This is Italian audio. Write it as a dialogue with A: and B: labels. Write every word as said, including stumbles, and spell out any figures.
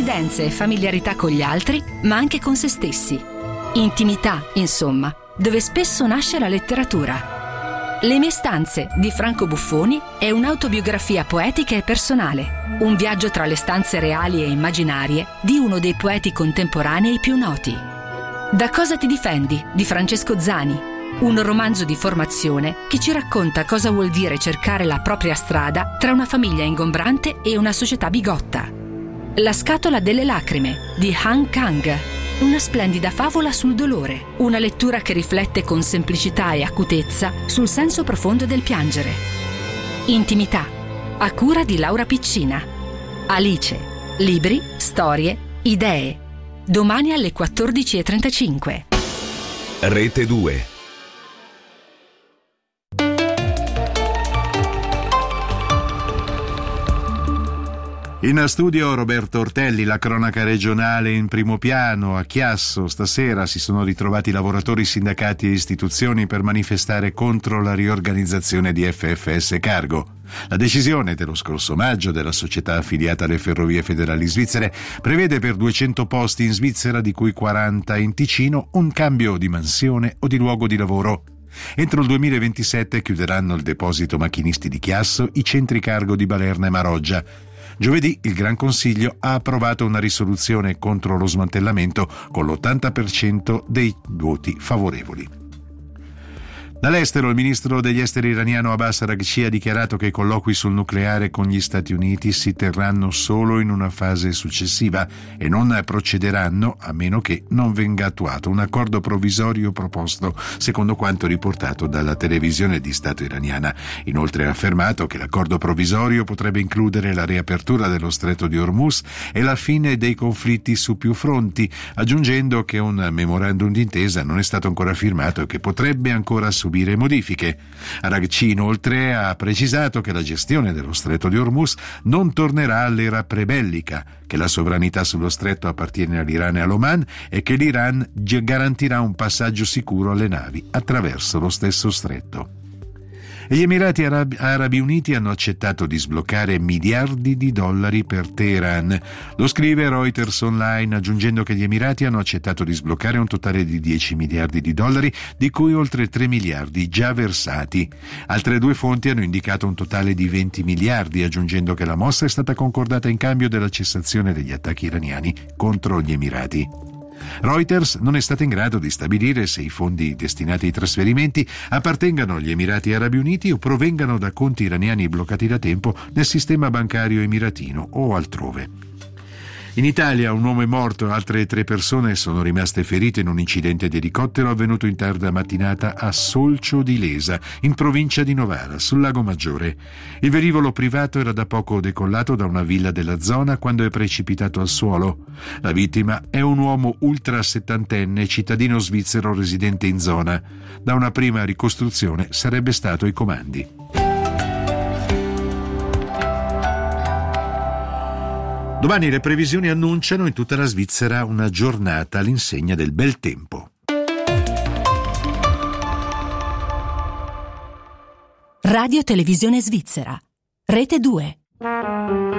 A: confidenze e familiarità con gli altri, ma anche con se stessi. Intimità, insomma, dove spesso nasce la letteratura. Le mie stanze di Franco Buffoni è un'autobiografia poetica e personale, un viaggio tra le stanze reali e immaginarie di uno dei poeti contemporanei più noti. Da cosa ti difendi di Francesco Zani, un romanzo di formazione che ci racconta cosa vuol dire cercare la propria strada tra una famiglia ingombrante e una società bigotta. La scatola delle lacrime di Han Kang, una splendida favola sul dolore, una lettura che riflette con semplicità e acutezza sul senso profondo del piangere. Intimità, a cura di Laura Piccina. Alice, libri, storie, idee. Domani alle quattordici e trentacinque.
B: Rete due.
C: In studio Roberto Ortelli, la cronaca regionale in primo piano. A Chiasso stasera si sono ritrovati lavoratori, sindacati e istituzioni per manifestare contro la riorganizzazione di F F S Cargo. La decisione dello scorso maggio della società affiliata alle Ferrovie Federali Svizzere prevede per duecento posti in Svizzera, di cui quaranta in Ticino, un cambio di mansione o di luogo di lavoro. Entro il duemilaventisette chiuderanno il deposito macchinisti di Chiasso, i centri cargo di Balerna e Maroggia. Giovedì il Gran Consiglio ha approvato una risoluzione contro lo smantellamento con l'ottanta per cento dei voti favorevoli. Dall'estero, il ministro degli esteri iraniano Abbas Araghchi ha dichiarato che i colloqui sul nucleare con gli Stati Uniti si terranno solo in una fase successiva e non procederanno a meno che non venga attuato un accordo provvisorio proposto, secondo quanto riportato dalla televisione di Stato iraniana. Inoltre ha affermato che l'accordo provvisorio potrebbe includere la riapertura dello stretto di Hormuz e la fine dei conflitti su più fronti, aggiungendo che un memorandum d'intesa non è stato ancora firmato e che potrebbe ancora subire modifiche. Araghchi inoltre ha precisato che la gestione dello stretto di Hormuz non tornerà all'era prebellica, che la sovranità sullo stretto appartiene all'Iran e all'Oman e che l'Iran garantirà un passaggio sicuro alle navi attraverso lo stesso stretto. Gli Emirati Arabi, Arabi Uniti hanno accettato di sbloccare miliardi di dollari per Teheran. Lo scrive Reuters Online, aggiungendo che gli Emirati hanno accettato di sbloccare un totale di dieci miliardi di dollari, di cui oltre tre miliardi già versati. Altre due fonti hanno indicato un totale di venti miliardi, aggiungendo che la mossa è stata concordata in cambio della cessazione degli attacchi iraniani contro gli Emirati. Reuters non è stata in grado di stabilire se i fondi destinati ai trasferimenti appartengano agli Emirati Arabi Uniti o provengano da conti iraniani bloccati da tempo nel sistema bancario emiratino o altrove. In Italia un uomo è morto, altre tre persone sono rimaste ferite in un incidente di elicottero avvenuto in tarda mattinata a Solcio di Lesa, in provincia di Novara, sul Lago Maggiore. Il velivolo privato era da poco decollato da una villa della zona quando è precipitato al suolo. La vittima è un uomo ultra settantenne, cittadino svizzero residente in zona. Da una prima ricostruzione sarebbe stato ai comandi. Domani le previsioni annunciano in tutta la Svizzera una giornata all'insegna del bel tempo.
A: Radio Televisione Svizzera, Rete due.